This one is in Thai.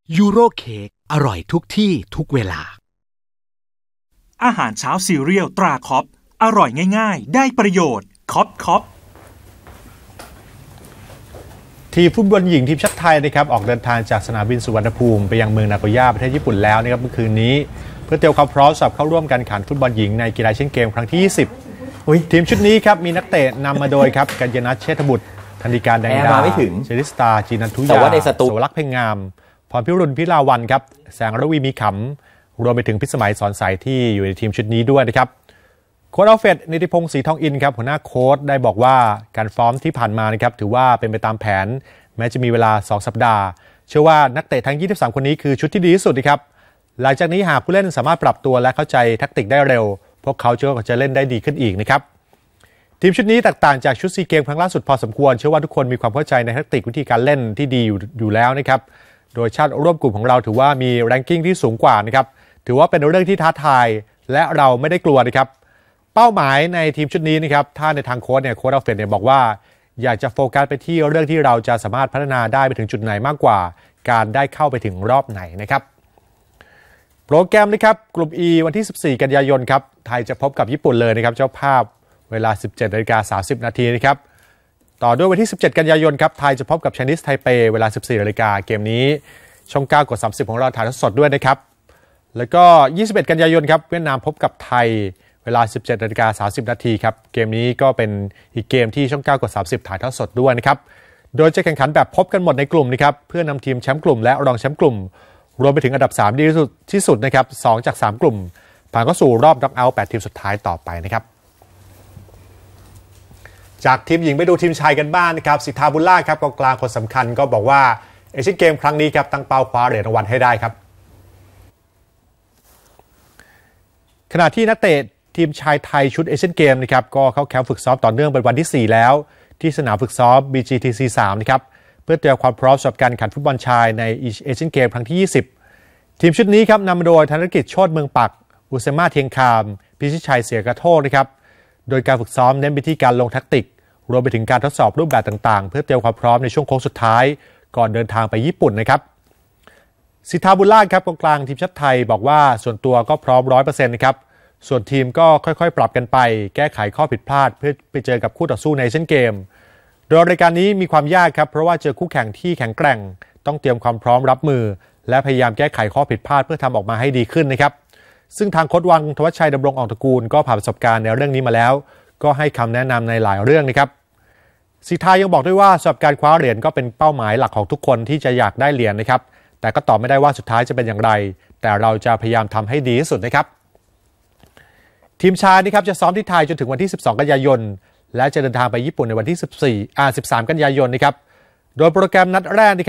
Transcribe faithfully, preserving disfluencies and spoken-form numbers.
ยูโรเค้กอร่อยทุกที่ทุกเวลาอาหารเช้าซีเรียลตราคอปอร่อยง่ายๆได้ประโยชน์คอปคอปทีมฟุตบอลหญิงทีมชาติไทยนะครับออกเดินทางจากสนามบินสุวรรณภูมิไปยังเมืองนาโกย่าประเทศญี่ปุ่นแล้วนะครับเมื่อคืนนี้เพื่อเตรียมความพร้อมสำหรับเข้าร่วมการแข่งขันฟุตบอลหญิงในกีฬาเอเชียนเกมครั้งที่ยี่สิบทีมชุดนี้ครับมีนักเตะนำมาโดยครับกัญญนัทเชษฐบุตรธนิการแดงดาเชลิสตาจีนันทุยาโสรักษ์เพ่งงามพรพิรุณพิลาวันครับแสงระวีมีขำรวมไปถึงพิสมัยสอนใสที่อยู่ในทีมชุดนี้ด้วยนะครับโค้ชอัลเฟรดนิติพงศ์ศรีทองอินครับหัวหน้าโค้ชได้บอกว่าการซ้อมที่ผ่านมานะครับถือว่าเป็นไปตามแผนแม้จะมีเวลาสองสัปดาห์เชื่อว่านักเตะทั้งยี่สิบสามคนนี้คือชุดที่ดีที่สุดนะครับหลังจากนี้หากผู้เล่นสามารถปรับตัวและเข้าใจแทคติกได้เร็วพวกเขาเชื่อว่าจะเล่นได้ดีขึ้นอีกนะครับทีมชุดนี้แตกต่างจากชุดซีเกมครั้งล่าสุดพอสมควรเชื่อว่าทุกคนมีความเข้าใจในแทคติกวิธีการเล่นที่ดีอยู่อยู่แล้วนะครับโดยชาติร่วมกลุ่มของเราถือว่ามีแรงกิ้งที่สูงกว่านะครับถือว่าเป็นเรื่องที่ท้าทายและเราไม่ได้กลัวนะครับเป้าหมายในทีมชุดนี้นะครับถ้าในทางโค้ชเนี่ยโค้ชอัลเฟรดเนี่ยบอกว่าอยากจะโฟกัสไปที่เรื่องที่เราจะสามารถพัฒนาได้ไปถึงจุดไหนมากกว่าการได้เข้าไปถึงรอบไหนนะครับโปรแกรมนะครับกลุ่ม E วันที่สิบสี่กันยายนครับไทยจะพบกับญี่ปุ่นเลยนะครับเจ้าภาพเวลา สิบเจ็ดนาฬิกาสามสิบนาทีนะครับต่อด้วยวันที่สิบเจ็ดกันยายนครับไทยจะพบกับไชนีสไทเปเวลา สิบสี่นาฬิกาเกมนี้ช่องเก้ากดสามสิบของเราถ่ายทอดสดด้วยนะครับแล้วก็ยี่สิบเอ็ดกันยายนครับเวียดนามพบกับไทยเวลา สิบเจ็ดนาฬิกาสามสิบนาทีครับเกมนี้ก็เป็นอีกเกมที่ช่องเก้ากดสามสิบถ่ายทอดสดด้วยนะครับโดยจะแข่งขันแบบพบกันหมดในกลุ่มนะครับเพื่อนำทีมแชมป์กลุ่มและรองแชมป์กลุ่มรวมไปถึงอันดับสามดีที่สุดที่สุดนะครับสองจากสามกลุ่มผ่านเข้าสู่รอบน็อกเอาท์แปดทีมสุดท้ายต่อไปนะครับจากทีมหญิงไปดูทีมชายกันบ้าง นะครับสิทธาบุญล่าครับกองกลางคนสำคัญก็บอกว่าเอเชียนเกมครั้งนี้ครับตั้งเป้าคว้าเหรียญรางวัลให้ได้ครับขณะที่นักเตะทีมชายไทยชุดเอเชียนเกมนะครับก็เข้าแคมป์ฝึกซ้อมต่อเนื่องเป็นวันที่สี่แล้วที่สนามฝึกซ้อม บี จี ที ซี สามนะครับเพื่อเตรียมความพร้อมสำหรับการแข่งขันฟุตบอลชายในเอเชียนเกมครั้งที่ยี่สิบทีมชุดนี้ครับนำโดยธนกิจโชติเมืองปักอุเซมาเทียงคามพิชิตชัยเสียกระโทษนะครับโดยการฝึกซ้อมเน้นไปที่การลงแทคติกรวมไปถึงการทดสอบรูปแบบต่างๆเพื่อเตรียมความพร้อมในช่วงโค้งสุดท้ายก่อนเดินทางไปญี่ปุ่นนะครับสิทธาบุญล่าครับกองกลางทีมชาติไทยบอกว่าส่วนตัวก็พร้อม ร้อยเปอร์เซ็นต์ นะครับส่วนทีมก็ค่อยๆปรับกันไปแก้ไขข้อผิดพลาดเพื่อไปเจอกับคู่ต่อสู้ในเอเชียนเกมโดยรายการนี้มีความยากครับเพราะว่าเจอคู่แข่งที่แข็งแกร่งต้องเตรียมความพร้อมรับมือและพยายามแก้ไขข้อผิดพลาดเพื่อทำออกมาให้ดีขึ้นนะครับซึ่งทางโค้ชวังธวัชชัยดำรงออกตระกูลก็ผ่านประสบการณ์ในเรื่องนี้มาแล้วก็ให้คำแนะนำในหลายเรื่องนะครับสิทธายังบอกด้วยว่าสำหรับการคว้าเหรียญก็เป็นเป้าหมายหลักของทุกคนที่จะอยากได้เหรียญนะครับแต่ก็ตอบไม่ได้ว่าสุดท้ายจะเป็นอย่างไรแต่เราจะพยายามทำให้ดีที่สุดนะครับทีมชายนะครับจะซ้อมที่ไทยจนถึงวันที่สิบสองกันยายนและจะเดินทางไปญี่ปุ่นในวันที่สิบสี่อ่าสิบสามกันยายนนะครับโดยโปรแกรมนัดแรกนะครับ